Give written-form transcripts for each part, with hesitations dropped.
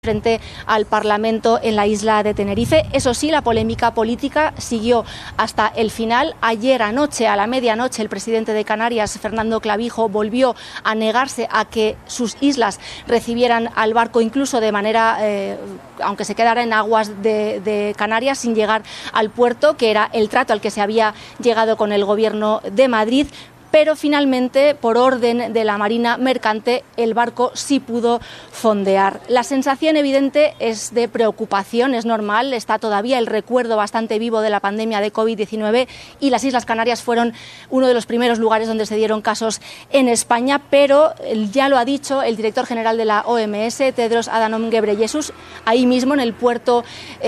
frente al Parlamento en la isla de Tenerife. Eso sí, la polémica política siguió hasta el final. Ayer anoche, a la medianoche, el presidente de Canarias, Fernando Clavijo, volvió a negarse a que sus islas recibieran al barco, incluso de manera, aunque se quedara en aguas de Canarias, sin llegar al puerto, que era el trato al que se había llegado con el gobierno de Madrid. Pero finalmente, por orden de la Marina Mercante, el barco sí pudo fondear. La sensación evidente es de preocupación, es normal, está todavía el recuerdo bastante vivo de la pandemia de COVID-19 y las Islas Canarias fueron uno de los primeros lugares donde se dieron casos en España, pero ya lo ha dicho el director general de la OMS, Tedros Adhanom Ghebreyesus, ahí mismo en el puerto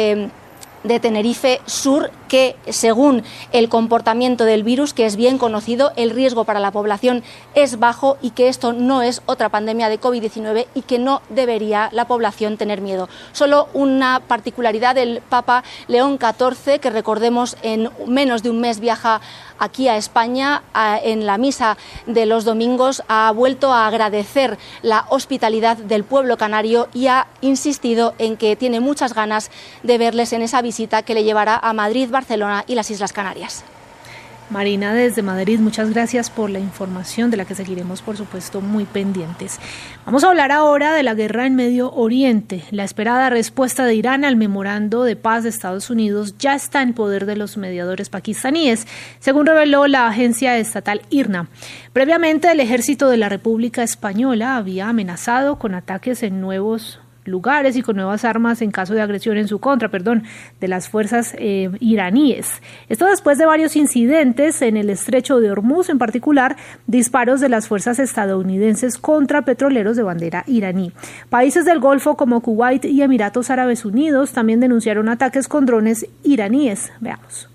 de Tenerife Sur, que según el comportamiento del virus, que es bien conocido, el riesgo para la población es bajo y que esto no es otra pandemia de COVID-19 y que no debería la población tener miedo. Solo una particularidad del Papa León XIV, que recordemos en menos de un mes viaja aquí a España, en la misa de los domingos ha vuelto a agradecer la hospitalidad del pueblo canario y ha insistido en que tiene muchas ganas de verles en esa visita que le llevará a Madrid, Barcelona y las Islas Canarias. Marina, desde Madrid, muchas gracias por la información de la que seguiremos, por supuesto, muy pendientes. Vamos a hablar ahora de la guerra en Medio Oriente. La esperada respuesta de Irán al memorando de paz de Estados Unidos ya está en poder de los mediadores pakistaníes, según reveló la agencia estatal IRNA. Previamente, el ejército de la República Española había amenazado con ataques en nuevos lugares y con nuevas armas en caso de agresión en su contra, de las fuerzas iraníes. Esto después de varios incidentes en el estrecho de Hormuz, en particular disparos de las fuerzas estadounidenses contra petroleros de bandera iraní. Países del Golfo como Kuwait y Emiratos Árabes Unidos también denunciaron ataques con drones iraníes. Veamos.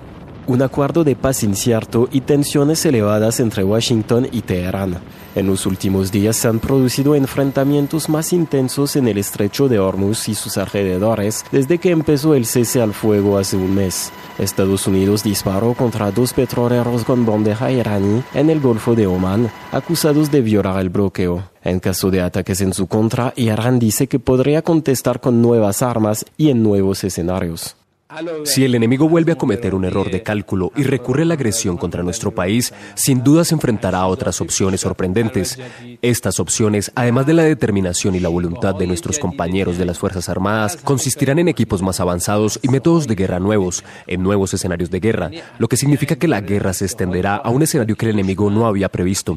Un acuerdo de paz incierto y tensiones elevadas entre Washington y Teherán. En los últimos días se han producido enfrentamientos más intensos en el estrecho de Hormuz y sus alrededores desde que empezó el cese al fuego hace un mes. Estados Unidos disparó contra 2 petroleros con bandera iraní en el Golfo de Omán, acusados de violar el bloqueo. En caso de ataques en su contra, Irán dice que podría contestar con nuevas armas y en nuevos escenarios. Si el enemigo vuelve a cometer un error de cálculo y recurre a la agresión contra nuestro país, sin duda se enfrentará a otras opciones sorprendentes. Estas opciones, además de la determinación y la voluntad de nuestros compañeros de las Fuerzas Armadas, consistirán en equipos más avanzados y métodos de guerra nuevos, en nuevos escenarios de guerra, lo que significa que la guerra se extenderá a un escenario que el enemigo no había previsto.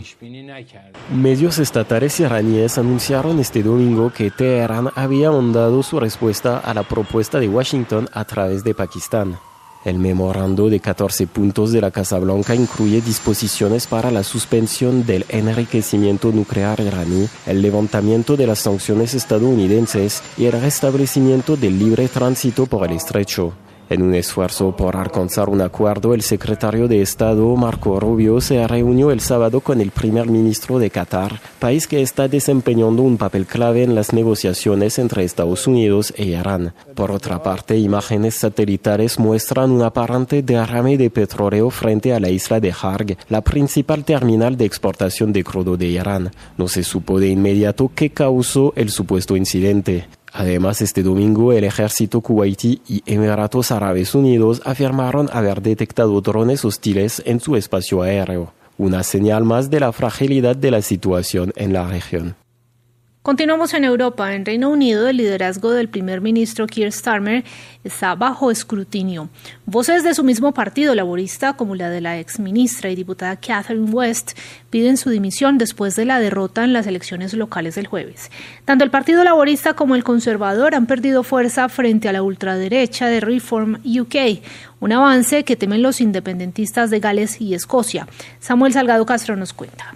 Medios estatales iraníes anunciaron este domingo que Teherán había mandado su respuesta a la propuesta de Washington a través de Pakistán. El memorando de 14 puntos de la Casa Blanca incluye disposiciones para la suspensión del enriquecimiento nuclear iraní, el levantamiento de las sanciones estadounidenses y el restablecimiento del libre tránsito por el estrecho. En un esfuerzo por alcanzar un acuerdo, el secretario de Estado, Marco Rubio, se reunió el sábado con el primer ministro de Qatar, país que está desempeñando un papel clave en las negociaciones entre Estados Unidos e Irán. Por otra parte, imágenes satelitales muestran un aparente derrame de petróleo frente a la isla de Harg, la principal terminal de exportación de crudo de Irán. No se supo de inmediato qué causó el supuesto incidente. Además, este domingo el ejército kuwaití y Emiratos Árabes Unidos afirmaron haber detectado drones hostiles en su espacio aéreo, una señal más de la fragilidad de la situación en la región. Continuamos en Europa. En Reino Unido, el liderazgo del primer ministro Keir Starmer está bajo escrutinio. Voces de su mismo partido laborista, como la de la exministra y diputada Catherine West, piden su dimisión después de la derrota en las elecciones locales del jueves. Tanto el partido laborista como el conservador han perdido fuerza frente a la ultraderecha de Reform UK, un avance que temen los independentistas de Gales y Escocia. Samuel Salgado Castro nos cuenta.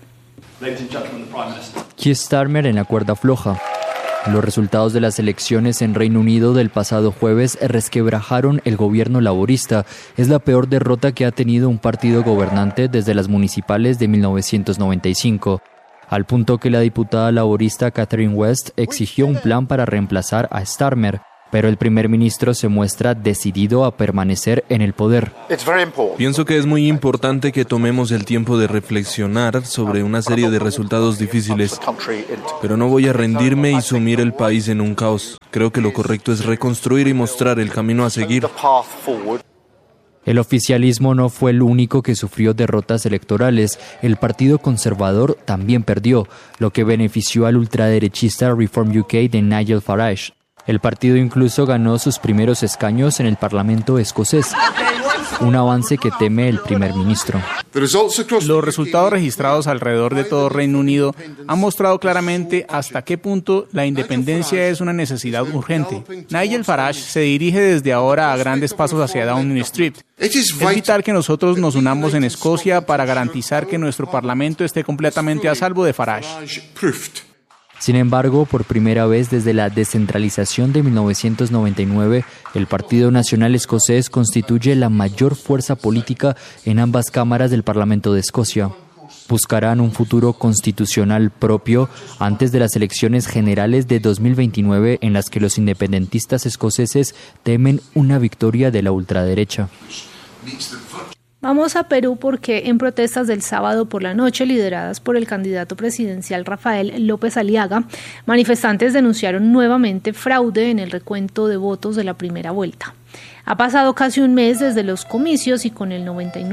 Keir Starmer en la cuerda floja. Los resultados de las elecciones en Reino Unido del pasado jueves resquebrajaron el gobierno laborista. Es la peor derrota que ha tenido un partido gobernante desde las municipales de 1995, al punto que la diputada laborista Catherine West exigió un plan para reemplazar a Starmer. pero el primer ministro se muestra decidido a permanecer en el poder. Pienso que es muy importante que tomemos el tiempo de reflexionar sobre una serie de resultados difíciles, pero no voy a rendirme y sumir el país en un caos. Creo que lo correcto es reconstruir y mostrar el camino a seguir. El oficialismo no fue el único que sufrió derrotas electorales. El Partido Conservador también perdió, lo que benefició al ultraderechista Reform UK de Nigel Farage. El partido incluso ganó sus primeros escaños en el Parlamento escocés, un avance que teme el primer ministro. Los resultados registrados alrededor de todo Reino Unido han mostrado claramente hasta qué punto la independencia es una necesidad urgente. Nigel Farage se dirige desde ahora a grandes pasos hacia Downing Street. Es vital que nosotros nos unamos en Escocia para garantizar que nuestro Parlamento esté completamente a salvo de Farage. Sin embargo, por primera vez desde la descentralización de 1999, el Partido Nacional Escocés constituye la mayor fuerza política en ambas cámaras del Parlamento de Escocia. Buscarán un futuro constitucional propio antes de las elecciones generales de 2029, en las que los independentistas escoceses temen una victoria de la ultraderecha. Vamos a Perú porque en protestas del sábado por la noche, lideradas por el candidato presidencial Rafael López Aliaga, manifestantes denunciaron nuevamente fraude en el recuento de votos de la primera vuelta. Ha pasado casi un mes desde los comicios y con el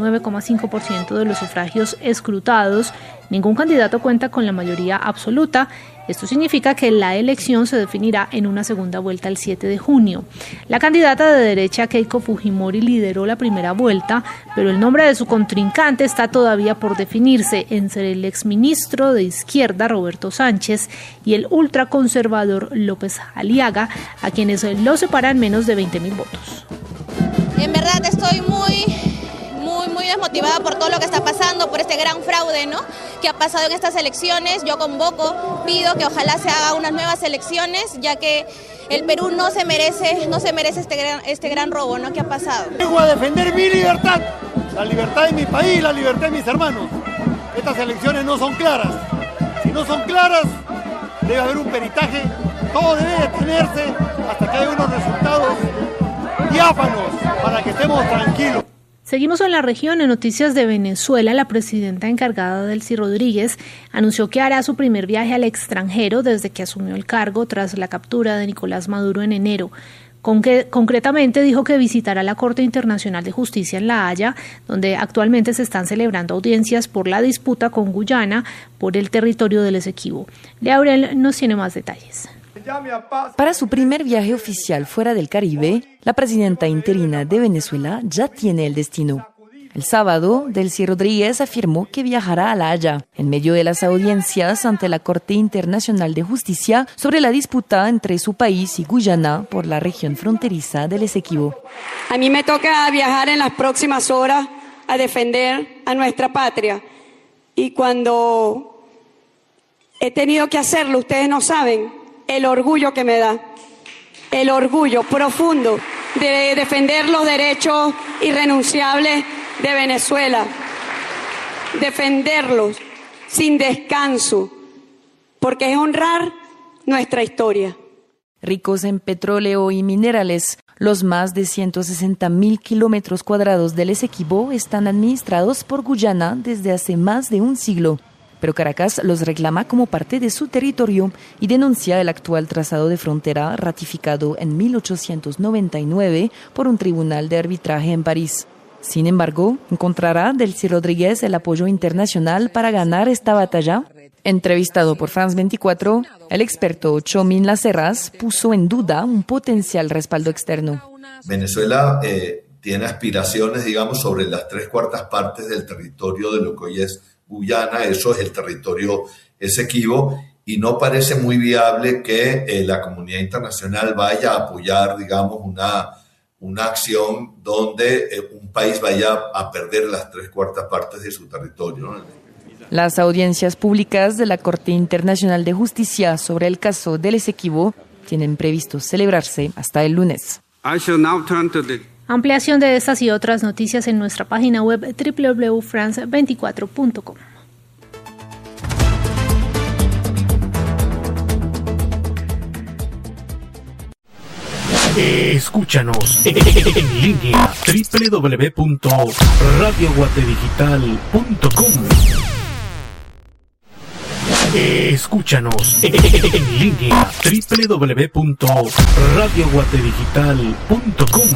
99,5% de los sufragios escrutados, ningún candidato cuenta con la mayoría absoluta. Esto significa que la elección se definirá en una segunda vuelta el 7 de junio. La candidata de derecha Keiko Fujimori lideró la primera vuelta, pero el nombre de su contrincante está todavía por definirse entre el exministro de izquierda Roberto Sánchez y el ultraconservador López Aliaga, a quienes lo separan menos de 20.000 votos. En verdad estoy muy desmotivada por todo lo que está pasando, por este gran fraude, ¿no?, que ha pasado en estas elecciones. Yo convoco, pido que ojalá se hagan unas nuevas elecciones, ya que el Perú no se merece este gran robo, ¿no?, que ha pasado. Vengo a defender mi libertad, la libertad de mi país, la libertad de mis hermanos. Estas elecciones no son claras. Si no son claras, debe haber un peritaje, todo debe detenerse hasta que haya unos resultados diáfanos para que estemos tranquilos. Seguimos en la región. En noticias de Venezuela, la presidenta encargada, Delcy Rodríguez, anunció que hará su primer viaje al extranjero desde que asumió el cargo tras la captura de Nicolás Maduro en enero. Concretamente dijo que visitará la Corte Internacional de Justicia en La Haya, donde actualmente se están celebrando audiencias por la disputa con Guyana por el territorio del Esequibo. Lea Aurel nos tiene más detalles. Para su primer viaje oficial fuera del Caribe, la presidenta interina de Venezuela ya tiene el destino. El sábado, Delcy Rodríguez afirmó que viajará a La Haya, en medio de las audiencias ante la Corte Internacional de Justicia sobre la disputa entre su país y Guyana por la región fronteriza del Esequibo. A mí me toca viajar en las próximas horas a defender a nuestra patria. Y cuando he tenido que hacerlo, ustedes no saben el orgullo que me da, el orgullo profundo de defender los derechos irrenunciables de Venezuela, defenderlos sin descanso, porque es honrar nuestra historia. Ricos en petróleo y minerales, los más de 160.000 kilómetros cuadrados del Esequibo están administrados por Guyana desde hace más de un siglo. Pero Caracas los reclama como parte de su territorio y denuncia el actual trazado de frontera ratificado en 1899 por un tribunal de arbitraje en París. Sin embargo, ¿encontrará Delcy Rodríguez el apoyo internacional para ganar esta batalla? Entrevistado por France 24, el experto Chomín Lacerras puso en duda un potencial respaldo externo. Venezuela tiene aspiraciones, digamos, sobre las 3/4 partes del territorio de lo que hoy es Guyana, eso es el territorio Esequibo, y no parece muy viable que la comunidad internacional vaya a apoyar, digamos, una acción donde un país vaya a perder las 3/4 partes de su territorio, ¿no? Las audiencias públicas de la Corte Internacional de Justicia sobre el caso del Esequibo tienen previsto celebrarse hasta el lunes. Ampliación de estas y otras noticias en nuestra página web www.france24.com. Escúchanos en línea www.radioguatedigital.com. Escúchanos en línea www.radioguatedigital.com.